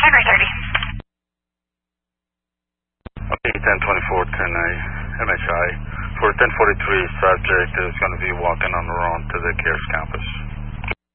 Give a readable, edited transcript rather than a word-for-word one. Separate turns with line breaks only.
Henry 30.
Okay, 1024, 10A, MHI. For 1043, subject is going to be walking on the road to the CARES campus.